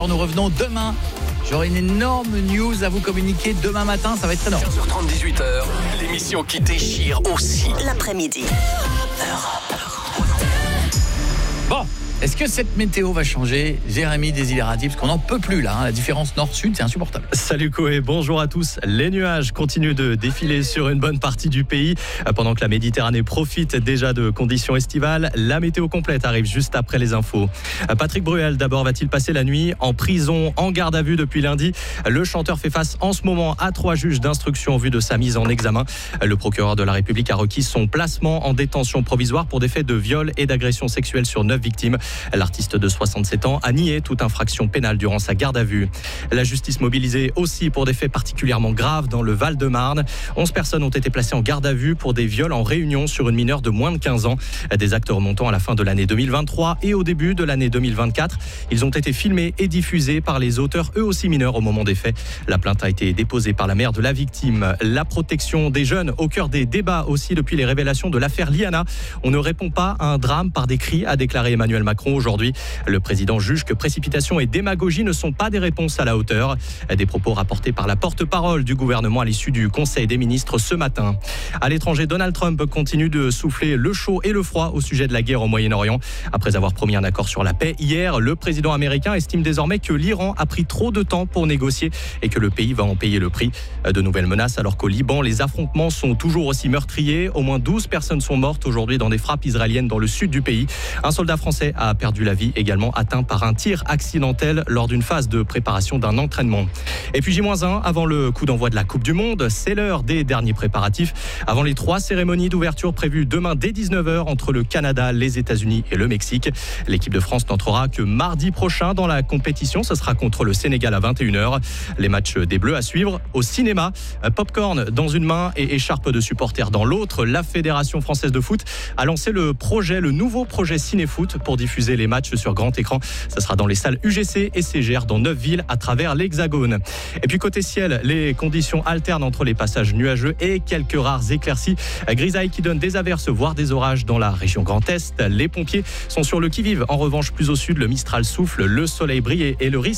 Nous revenons demain. J'aurai une énorme news à vous communiquer demain matin. Ça va être énorme. 15h30, 18h, l'émission qui déchire aussi L'après-midi. Bon, est-ce que cette météo va changer, Jérémy Desidérati? Parce qu'on n'en peut plus là, la différence nord-sud, c'est insupportable. Salut Koé, bonjour à tous. Les nuages continuent de défiler sur une bonne partie du pays. Pendant que la Méditerranée profite déjà de conditions estivales, la météo complète arrive juste après les infos. Patrick Bruel, d'abord, va-t-il passer la nuit en prison, en garde à vue depuis lundi? Le chanteur fait face en ce moment à 3 juges d'instruction en vue de sa mise en examen. Le procureur de la République a requis son placement en détention provisoire pour des faits de viol et d'agression sexuelle sur 9 victimes. L'artiste de 67 ans a nié toute infraction pénale durant sa garde à vue. La justice mobilisée aussi pour des faits particulièrement graves dans le Val-de-Marne. 11 personnes ont été placées en garde à vue pour des viols en réunion sur une mineure de moins de 15 ans. Des actes remontant à la fin de l'année 2023 et au début de l'année 2024. Ils ont été filmés et diffusés par les auteurs, eux aussi mineurs au moment des faits. La plainte a été déposée par la mère de la victime. La protection des jeunes au cœur des débats aussi depuis les révélations de l'affaire Liana. On ne répond pas à un drame par des cris, a déclaré Emmanuel Macron aujourd'hui. Le président juge que précipitation et démagogie ne sont pas des réponses à la hauteur. Des propos rapportés par la porte-parole du gouvernement à l'issue du Conseil des ministres ce matin. À l'étranger, Donald Trump continue de souffler le chaud et le froid au sujet de la guerre au Moyen-Orient. Après avoir promis un accord sur la paix hier, le président américain estime désormais que l'Iran a pris trop de temps pour négocier et que le pays va en payer le prix. De nouvelles menaces alors qu'au Liban, les affrontements sont toujours aussi meurtriers. Au moins 12 personnes sont mortes aujourd'hui dans des frappes israéliennes dans le sud du pays. Un soldat français a perdu la vie, également atteint par un tir accidentel lors d'une phase de préparation d'un entraînement. Et puis J-1 avant le coup d'envoi de la Coupe du Monde, c'est l'heure des derniers préparatifs. Avant les 3 cérémonies d'ouverture prévues demain dès 19h entre le Canada, les États-Unis et le Mexique. L'équipe de France n'entrera que mardi prochain dans la compétition. Ce sera contre le Sénégal à 21h. Les matchs des Bleus à suivre au cinéma. Popcorn dans une main et écharpe de supporters dans l'autre. La Fédération française de foot a lancé le nouveau projet Cinéfoot pour diffuser les matchs sur grand écran. Ça sera dans les salles UGC et CGR dans 9 villes à travers l'Hexagone. Et puis côté ciel, les conditions alternent entre les passages nuageux et quelques rares éclaircies. Grisaille qui donne des averses, voire des orages dans la région Grand Est. Les pompiers sont sur le qui-vive. En revanche, plus au sud, le Mistral souffle, le soleil brille et le risque